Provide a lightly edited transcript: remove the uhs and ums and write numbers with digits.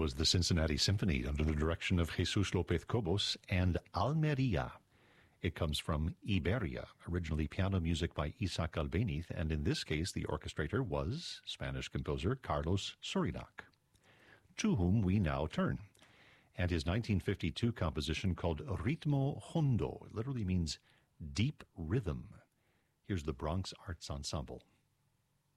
was the Cincinnati Symphony under the direction of Jesus López Cobos and Almería. It comes from Iberia, originally piano music by Isaac Albéniz, and in this case the orchestrator was Spanish composer Carlos Surinac, to whom we now turn, and his 1952 composition called Ritmo Hondo. It literally means deep rhythm. Here's the Bronx Arts Ensemble.